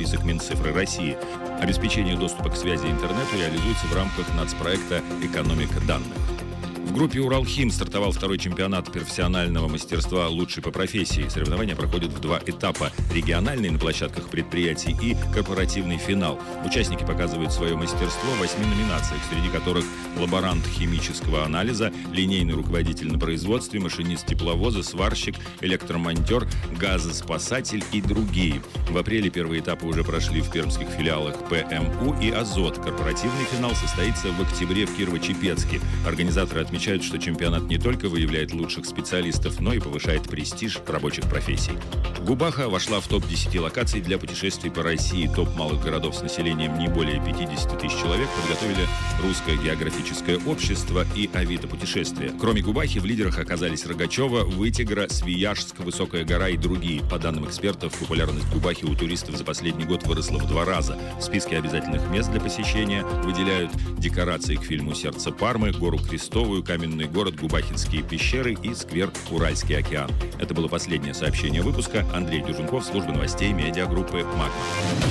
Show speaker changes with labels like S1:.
S1: список Минцифры России. Обеспечение доступа к связи и интернету реализуется в рамках нацпроекта «Экономика данных». В группе «Уралхим» стартовал второй чемпионат профессионального мастерства «Лучший по профессии». Соревнования проходят в два этапа – региональный на площадках предприятий и корпоративный финал. Участники показывают свое мастерство в 8 номинациях, среди которых лаборант химического анализа, линейный руководитель на производстве, машинист тепловоза, сварщик, электромонтер, газоспасатель и другие. В апреле первые этапы уже прошли в пермских филиалах ПМУ и «Азот». Корпоративный финал состоится в октябре в Кирово-Чепецке. Организаторы отмечают, что чемпионат не только выявляет лучших специалистов, но и повышает престиж рабочих профессий. Губаха вошла в топ-10 локаций для путешествий по России. Топ малых городов с населением не более 50 тысяч человек подготовили Русское географическое общество и Авито путешествия. Кроме Губахи, в лидерах оказались Рогачева, Вытегра, Свияжск, Высокая гора и другие. По данным экспертов, популярность Губахи у туристов за последний год выросла в 2 раза. В списке обязательных мест для посещения выделяют декорации к фильму «Сердце Пармы», гору Крестовую, каменный город, Губахинские пещеры и сквер Уральский океан. Это было последнее сообщение выпуска. Андрей Дюженков, служба новостей медиагруппы «Магма».